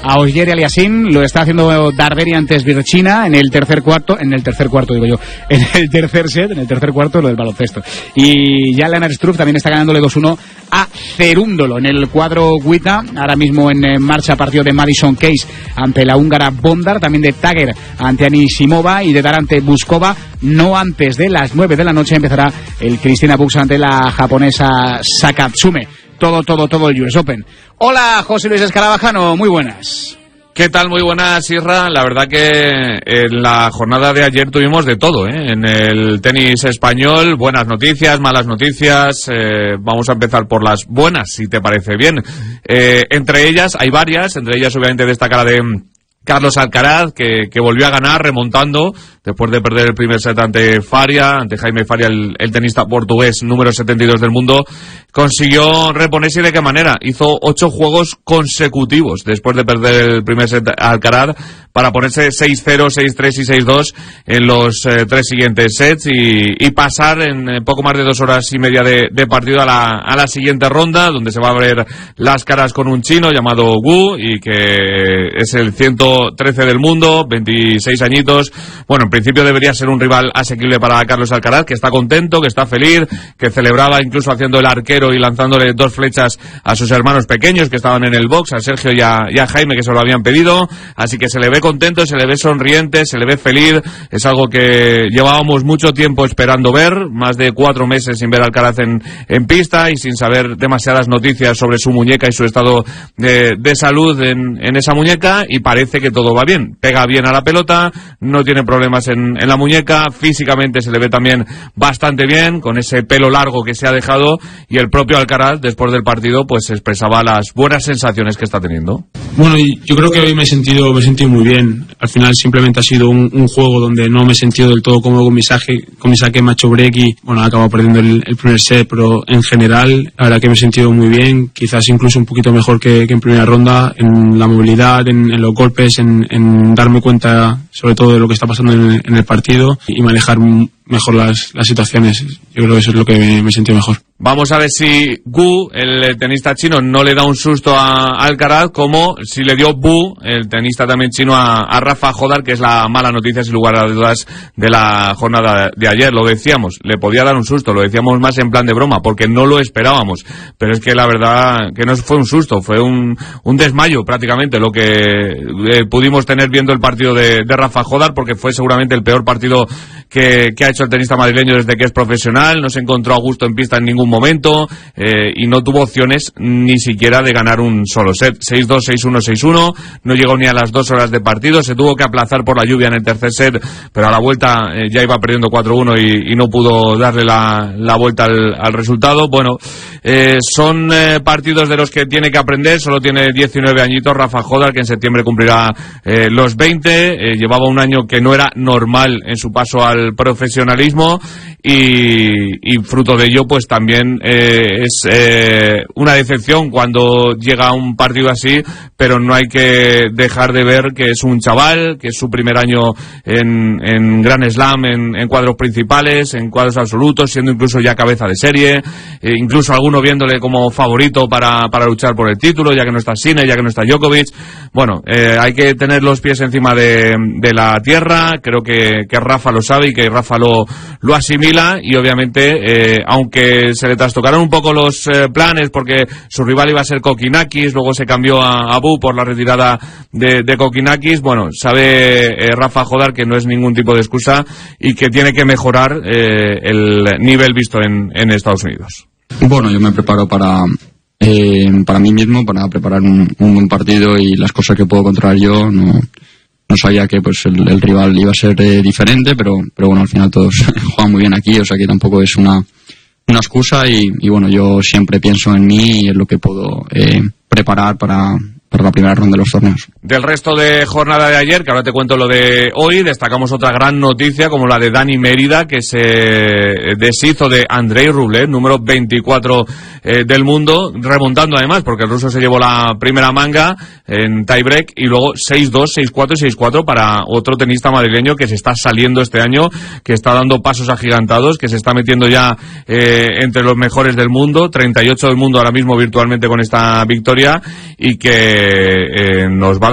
a Ogier Aliassime. Lo está haciendo Darderi ante Svirchina en el tercer cuarto, en el tercer set, en el tercer cuarto, lo del baloncesto. Y ya Lennart Struff también está ganándole 2-1 a Cerúndolo en el cuadro Guita. Ahora mismo en marcha partido de Madison Keys ante la húngara Bondar, también de Tager ante Anisimova y de Dar ante Buskova. No antes de las 9 de la noche empezará el Cristina Bucks ante la japonesa Sakatsume. Todo el US Open. Hola, José Luis Escarabajano, muy buenas. ¿Qué tal? Muy buenas, Isra. La verdad que en la jornada de ayer tuvimos de todo, ¿eh? En el tenis español, buenas noticias, malas noticias. Vamos a empezar por las buenas, si te parece bien. Entre ellas, hay varias, entre ellas obviamente destaca la de Carlos Alcaraz, que volvió a ganar remontando después de perder el primer set ante Jaime Faria, el tenista portugués número 72 del mundo. Consiguió reponerse. ¿De qué manera? Hizo 8 juegos consecutivos después de perder el primer set a Alcaraz para ponerse 6-0, 6-3 y 6-2 en los 3 siguientes sets y pasar en poco más de 2 horas y media de partido a la siguiente ronda, donde se va a ver las caras con un chino llamado Wu y que es el 113 del mundo, 26 añitos. Bueno, en principio debería ser un rival asequible para Carlos Alcaraz, que está contento, que está feliz, que celebraba incluso haciendo el arquero y lanzándole 2 flechas a sus hermanos pequeños que estaban en el box, a Sergio y a Jaime, que se lo habían pedido. Así que se le ve contento, se le ve sonriente, se le ve feliz. Es algo que llevábamos mucho tiempo esperando ver, más de 4 meses sin ver a Alcaraz en pista y sin saber demasiadas noticias sobre su muñeca y su estado de salud en esa muñeca, y parece que todo va bien. Pega bien a la pelota, no tiene problemas en la muñeca, físicamente se le ve también bastante bien, con ese pelo largo que se ha dejado, y el propio Alcaraz, después del partido, pues expresaba las buenas sensaciones que está teniendo. Bueno, y yo creo que hoy me he sentido muy bien. Al final simplemente ha sido un juego donde no me he sentido del todo cómodo con mi saque macho break y, bueno, he acabado perdiendo el primer set, pero en general, la verdad que me he sentido muy bien, quizás incluso un poquito mejor que en primera ronda, en la movilidad, en los golpes, en darme cuenta sobre todo de lo que está pasando en el partido y manejar mejor las situaciones. Yo creo que eso es lo que me sentí mejor. Vamos a ver si Gu, el tenista chino, no le da un susto a Alcaraz, como si le dio Bu, el tenista también chino, a Rafa Jodar, que es la mala noticia, sin lugar a dudas, de la jornada de ayer. Lo decíamos, le podía dar un susto, lo decíamos más en plan de broma, porque no lo esperábamos. Pero es que la verdad que no fue un susto, fue un desmayo prácticamente lo que pudimos tener viendo el partido de Rafa Jodar, porque fue seguramente el peor partido que ha hecho el tenista madrileño desde que es profesional. No se encontró a gusto en pista en ningún momento y no tuvo opciones ni siquiera de ganar un solo set. 6-2, 6-1, 6-1, no llegó ni a las 2 horas de partido, se tuvo que aplazar por la lluvia en el tercer set, pero a la vuelta ya iba perdiendo 4-1 y no pudo darle la vuelta al resultado. Bueno, son partidos de los que tiene que aprender. Solo tiene 19 añitos Rafa Jodar, que en septiembre cumplirá los 20. Llevaba un año que no era normal en su paso al profesionalismo y fruto de ello pues también es una decepción cuando llega a un partido así, pero no hay que dejar de ver que es un chaval, que es su primer año en Grand Slam, en cuadros principales, en cuadros absolutos, siendo incluso ya cabeza de serie, incluso alguno viéndole como favorito para luchar por el título, ya que no está Sinner, ya que no está Djokovic. Bueno, hay que tener los pies encima de la tierra. Creo que Rafa lo sabe y que Rafa lo asimila, y obviamente aunque se le trastocaron un poco los planes porque su rival iba a ser Kokinakis, luego se cambió a Bu por la retirada de Kokinakis. Bueno, sabe Rafa Jodar que no es ningún tipo de excusa y que tiene que mejorar el nivel visto en Estados Unidos. Bueno, yo me preparo para mí mismo, para preparar un buen partido, y las cosas que puedo controlar yo. No sabía que pues el rival iba a ser diferente, pero bueno, al final todos juegan muy bien aquí, o sea que tampoco es una excusa, y bueno, yo siempre pienso en mí y en lo que puedo preparar para la primera ronda de los torneos. Del resto de jornada de ayer, que ahora te cuento lo de hoy, destacamos otra gran noticia como la de Dani Mérida, que se deshizo de Andrei Rublev, número 24 del mundo, remontando además, porque el ruso se llevó la primera manga en tiebreak, y luego 6-2, 6-4 y 6-4 para otro tenista madrileño que se está saliendo este año, que está dando pasos agigantados, que se está metiendo ya entre los mejores del mundo, 38 del mundo ahora mismo virtualmente con esta victoria, y que nos va a